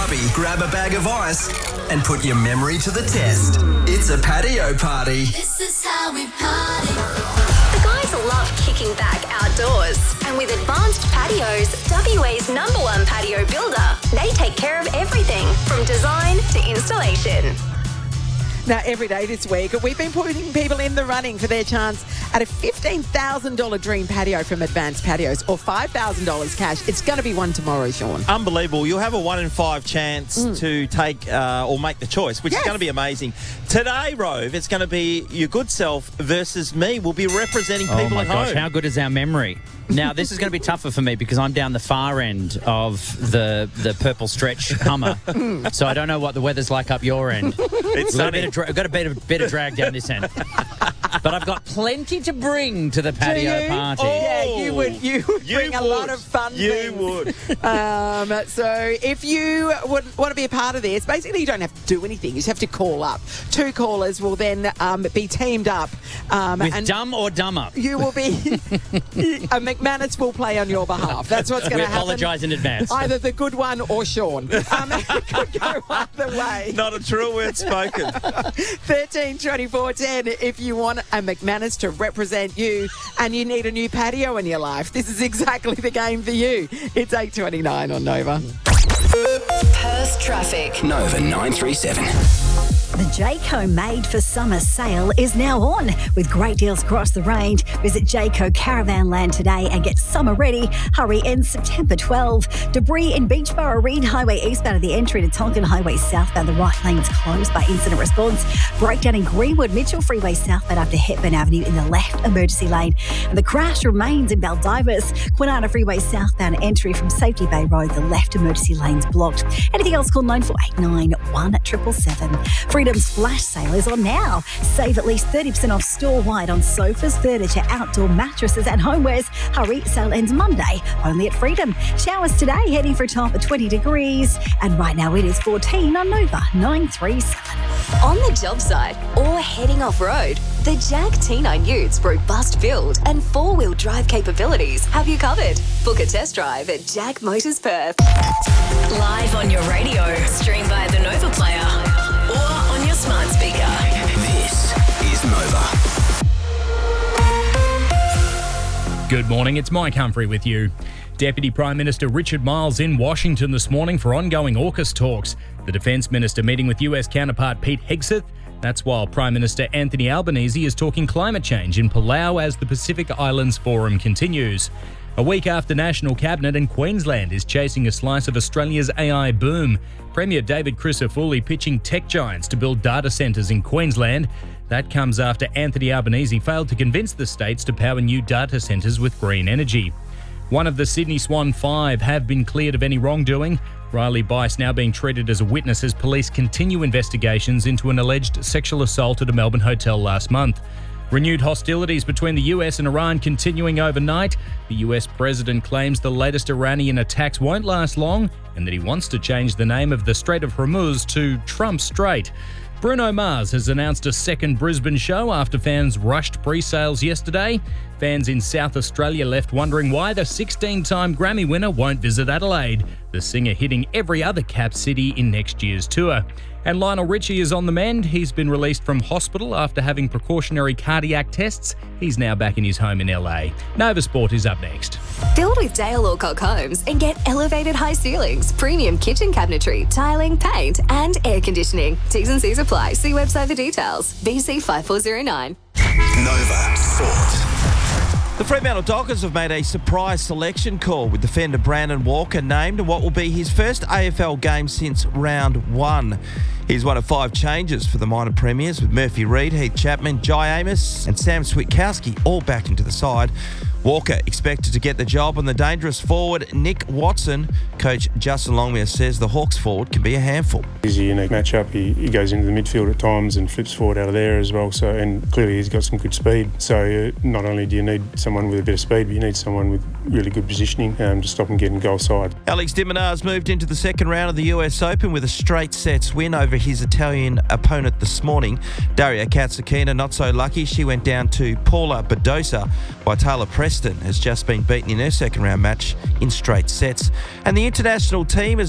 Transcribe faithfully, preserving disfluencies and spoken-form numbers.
hubby, grab a bag of ice and put your memory to the test. It's a patio party. This is how we party. The guys love kicking back outdoors. And with Advanced Patios, W A's number one patio builder, they take care of everything from design to installation. Now, every day this week, we've been putting people in the running for their chance at a fifteen thousand dollars dream patio from Advanced Patios or five thousand dollars cash. It's going to be one tomorrow, Sean. Unbelievable. You'll have a one in five chance mm. to take uh, or make the choice, which yes. is going to be amazing. Today, Rove, it's going to be your good self versus me. We'll be representing people at home. Oh, my gosh, home. How good is our memory? Now, this is going to be tougher for me because I'm down the far end of the the purple stretch Hummer. So I don't know what the weather's like up your end. It's We've got sunny. a, bit of dra- got a bit of, bit of drag down this end. But I've got plenty to bring to the patio you? party. Oh, yeah, you would, you would You bring a would. lot of fun You things. would. Um, so if you would want to be a part of this, basically you don't have to do anything. You just have to call up. Two callers will then um, be teamed up. Um, With and dumb or dumber. You will be... a McManus will play on your behalf. That's what's going We to happen. apologise in advance. Either the good one or Sean. Um, it could go either way. Not a true word spoken. thirteen twenty-four ten if you want a McManus to represent you and you need a new patio in your life. This is exactly the game for you. It's eight twenty-nine on Nova. Perth traffic. Nova nine three seven. The Jayco Made for Summer sale is now on with great deals across the range. Visit Jayco Caravanland today and get summer ready. Hurry, ends September twelfth. Debris in Beachboro Reed Highway eastbound of the entry to Tonkin Highway southbound. The right lane's closed by incident response. Breakdown in Greenwood Mitchell Freeway southbound after Hepburn Avenue in the left emergency lane. And the crash remains in Baldivis. Kwinana Freeway southbound entry from Safety Bay Road. The left emergency lane's blocked. Anything else, call nine four eight nine, one seven seven seven. Freedom's flash sale is on now. Save at least thirty percent off store-wide on sofas, furniture, outdoor mattresses and homewares. Hurry, sale ends Monday, only at Freedom. Showers today, heading for a top of twenty degrees. And right now it is fourteen on Nova nine three seven. On the job site or heading off-road, the Jag T nine Utes robust build and four-wheel drive capabilities have you covered. Book a test drive at Jag Motors Perth. Live on your radio. Stream by the Nova Player or on your smart speaker. This is Nova. Good morning, it's Mike Humphrey with you. Deputy Prime Minister Richard Marles in Washington this morning for ongoing AUKUS talks. The Defence Minister meeting with U S counterpart Pete Hegseth. That's while Prime Minister Anthony Albanese is talking climate change in Palau as the Pacific Islands Forum continues. A week after National Cabinet and Queensland is chasing a slice of Australia's A I boom, Premier David Crisafulli pitching tech giants to build data centres in Queensland. That comes after Anthony Albanese failed to convince the states to power new data centres with green energy. One of the Sydney Swan Five have been cleared of any wrongdoing. Riley Bice now being treated as a witness as police continue investigations into an alleged sexual assault at a Melbourne hotel last month. Renewed hostilities between the U S and Iran continuing overnight. The U S president claims the latest Iranian attacks won't last long and that he wants to change the name of the Strait of Hormuz to Trump Strait. Bruno Mars has announced a second Brisbane show after fans rushed pre-sales yesterday. Fans in South Australia left wondering why the sixteen-time Grammy winner won't visit Adelaide, the singer hitting every other cap city in next year's tour. And Lionel Richie is on the mend. He's been released from hospital after having precautionary cardiac tests. He's now back in his home in L A. Nova Sport is up next. Build with Dale Alcock Homes and get elevated high ceilings, premium kitchen cabinetry, tiling, paint and air conditioning. T's and C's apply. See website for details. B C five four zero nine. Nova Sport. The Fremantle Dockers have made a surprise selection call with defender Brandon Walker named in what will be his first A F L game since round one. He's one of five changes for the minor premiers with Murphy Reid, Heath Chapman, Jai Amos and Sam Switkowski all back into the side. Walker expected to get the job on the dangerous forward Nick Watson. Coach Justin Longmire says the Hawks forward can be a handful. He's a unique matchup. He, he goes into the midfield at times and flips forward out of there as well. So, and clearly he's got some good speed. So uh, not only do you need someone with a bit of speed, but you need someone with really good positioning um, to stop him getting goal side. Alex de Minaur's moved into the second round of the U S Open with a straight sets win over his Italian opponent this morning. Daria Katsukina not so lucky. She went down to Paula Badosa, while Taylor Preston has just been beaten in her second round match in straight sets. And the international team has